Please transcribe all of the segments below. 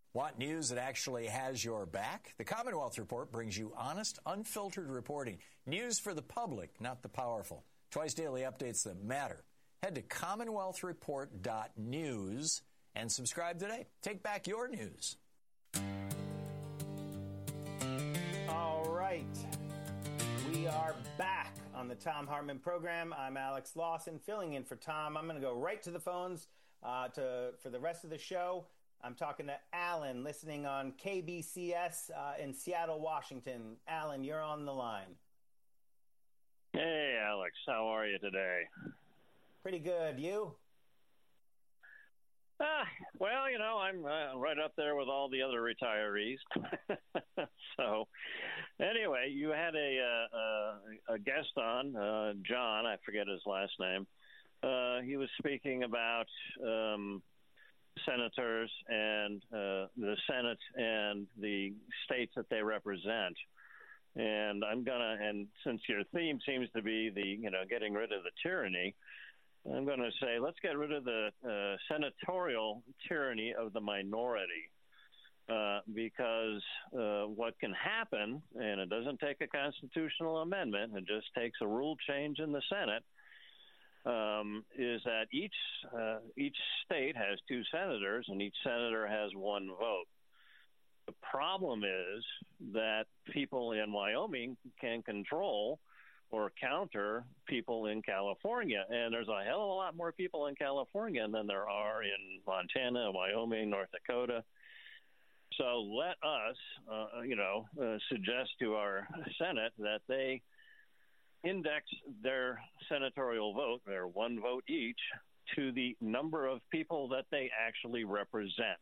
Want news that actually has your back? The Commonwealth Report brings you honest, unfiltered reporting. News for the public, not the powerful. Twice daily updates that matter. Head to commonwealthreport.news and subscribe today. Take back your news. All right. We are back on the Thom Hartmann program. I'm Alex Lawson, filling in for Tom. I'm going to go right to the phones for the rest of the show. I'm talking to Alan, listening on KBCS in Seattle, Washington. Alan, you're on the line. Hey, Alex. How are you today? Pretty good. You? Well, I'm right up there with all the other retarees. So, anyway, you had a guest on, John. I forget his last name. He was speaking about senators and the Senate and the states that they represent. And and since your theme seems to be getting rid of the tyranny, I'm going to say let's get rid of the senatorial tyranny of the minority. Because what can happen, and it doesn't take a constitutional amendment, it just takes a rule change in the Senate, is that each state has 2 senators, and each senator has 1 vote. The problem is that people in Wyoming can control or counter people in California, and there's a hell of a lot more people in California than there are in Montana, Wyoming, North Dakota. So let us, suggest to our Senate that they index their senatorial vote, their 1 vote each, to the number of people that they actually represent,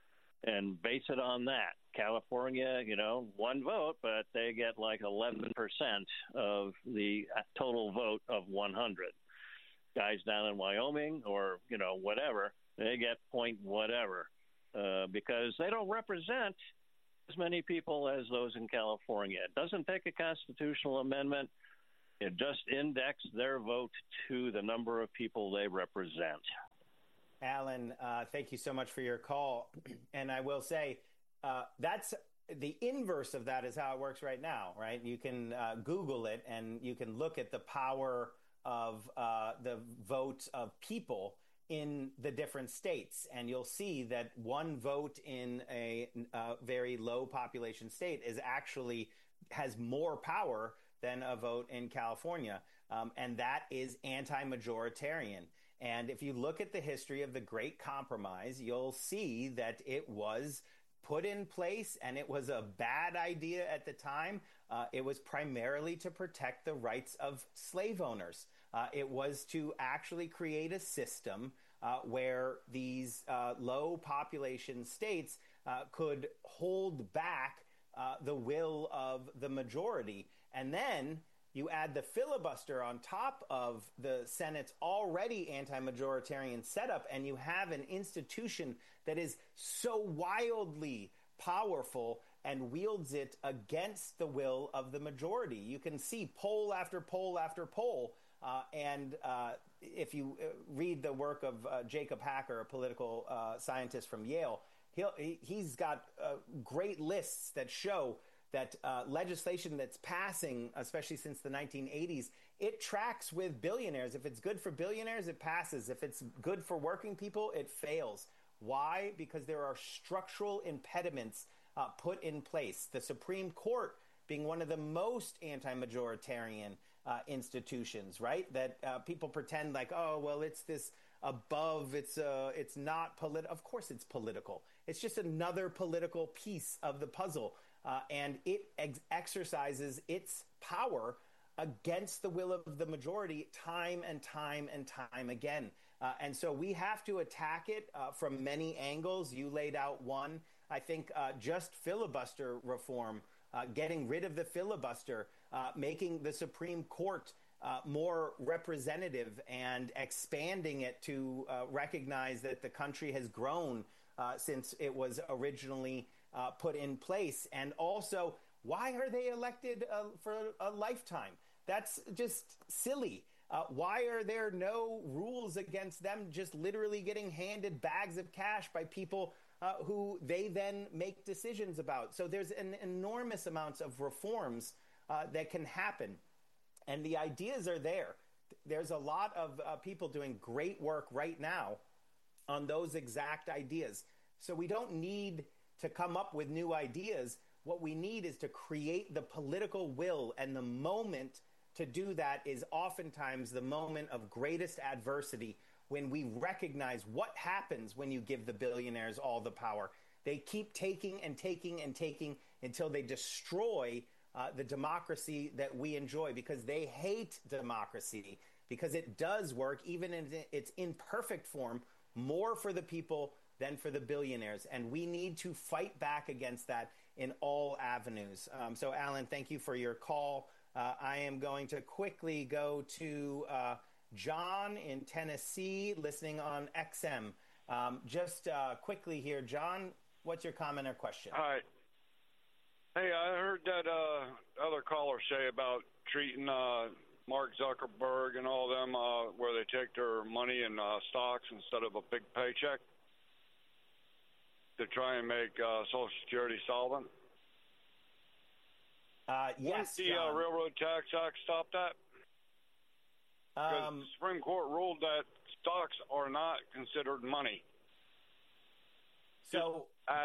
and base it on that. California, 1 vote, but they get like 11% of the total vote of 100. Guys down in Wyoming or, whatever, they get point whatever. Because they don't represent as many people as those in California. It doesn't take a constitutional amendment. It just indexes their vote to the number of people they represent. Alan, thank you so much for your call. And I will say that's the inverse of that is how it works right now, right? You can Google it and you can look at the power of the vote of people in the different states, and you'll see that 1 vote in a very low population state has more power than a vote in California, and that is anti-majoritarian. And if you look at the history of the Great Compromise, you'll see that it was put in place, and it was a bad idea at the time. It was primarily to protect the rights of slave owners. It was to actually create a system where these low population states could hold back the will of the majority. And then you add the filibuster on top of the Senate's already anti-majoritarian setup, and you have an institution that is so wildly powerful and wields it against the will of the majority. You can see poll after poll after poll. And if you read the work of Jacob Hacker, a political scientist from Yale, he's got great lists that show that legislation that's passing, especially since the 1980s, it tracks with billionaires. If it's good for billionaires, it passes. If it's good for working people, it fails. Why? Because there are structural impediments put in place. The Supreme Court being one of the most anti-majoritarian institutions, right? That people pretend like, oh, well, it's this above, it's not political. Of course it's political. It's just another political piece of the puzzle. And it exercises its power against the will of the majority time and time and time again. And so we have to attack it from many angles. You laid out one. I think just filibuster reform, getting rid of the filibuster, making the Supreme Court more representative and expanding it to recognize that the country has grown since it was originally put in place. And also, why are they elected for a lifetime? That's just silly. Why are there no rules against them just literally getting handed bags of cash by people who they then make decisions about? So there's an enormous amounts of reforms that can happen. And the ideas are there. There's a lot of people doing great work right now on those exact ideas. So we don't need to come up with new ideas. What we need is to create the political will, and the moment to do that is oftentimes the moment of greatest adversity, when we recognize what happens when you give the billionaires all the power. They keep taking and taking and taking until they destroy the democracy that we enjoy, because they hate democracy, because it does work, even in its imperfect form, more for the people than for the billionaires. And we need to fight back against that in all avenues. So, Alan, thank you for your call. I am going to quickly go to John in Tennessee, listening on XM. Just quickly here, John, what's your comment or question? Hi. Hey, I heard that other caller say about treating Mark Zuckerberg and all them where they take their money in stocks instead of a big paycheck to try and make Social Security solvent. Yes, the Railroad Tax Act stop that? Because the Supreme Court ruled that stocks are not considered money. So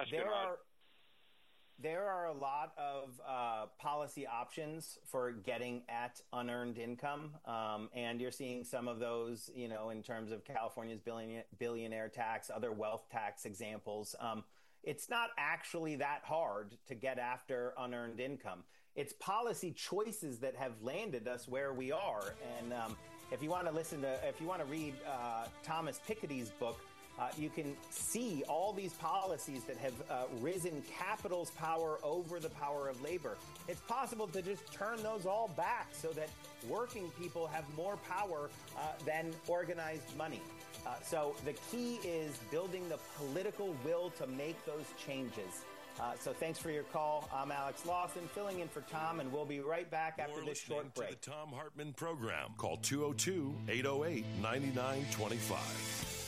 there are a lot of policy options for getting at unearned income, and you're seeing some of those, in terms of California's billionaire tax, other wealth tax examples. It's not actually that hard to get after unearned income. It's policy choices that have landed us where we are. And if you want to read Thomas Piketty's book, you can see all these policies that have risen capital's power over the power of labor. It's possible to just turn those all back so that working people have more power than organized money. So the key is building the political will to make those changes. So thanks for your call. I'm Alex Lawson, filling in for Tom, and we'll be right back after this short break. To the Thom Hartmann Program. Call 202-808-9925.